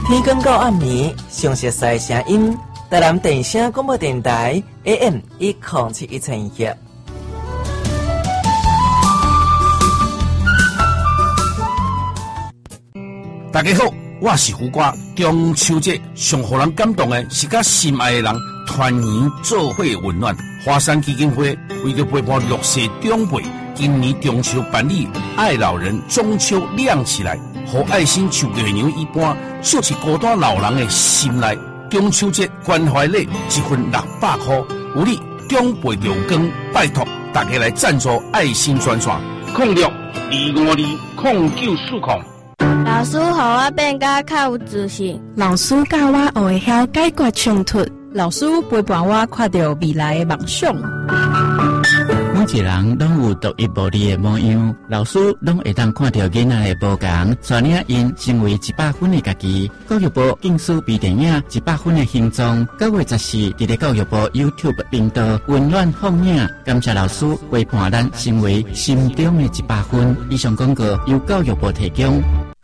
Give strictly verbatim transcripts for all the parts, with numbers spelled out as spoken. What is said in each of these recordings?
天光到暗暝，详细赛声音，台南电声广播电台 A M 一零七一千赫。 大家好，我是胡瓜。中秋节上互人感动的是甲心爱的人团圆做伙温暖。华山基金会为着陪伴弱势长辈，今年中秋办理爱老人中秋亮起来，和爱心像月娘一般，照进孤单老人的心内。中秋节关怀礼一份六百块，有你长辈留光，拜托大家来赞助爱心专线，空六二五二空九四空。 老师，互我变甲较有自信。 老师教我学会晓解决冲突。老师陪伴我看到未来的梦想。 每一人拢有独一无二的模样，老师拢会当看到囡仔的不同，带领因成为一百分的家己。教育部竞选微电影一百分的形状，九月十四伫咧教育部 YouTube 频道温暖放映。感谢老师陪伴咱成为心中的一百分。以上广告由教育部提供。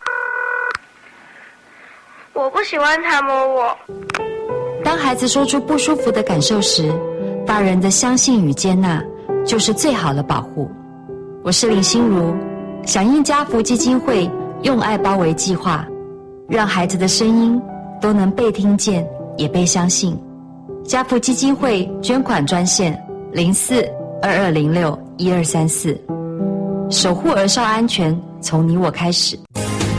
我不喜欢他摸我。 当孩子说出不舒服的感受时，大人的相信与接纳就是最好的保护。我是林心如，响应家福基金会用爱包围计划，让孩子的声音都能被听见也被相信。家福基金会捐款专线零四二二零六一二三四，守护儿少安全从你我开始。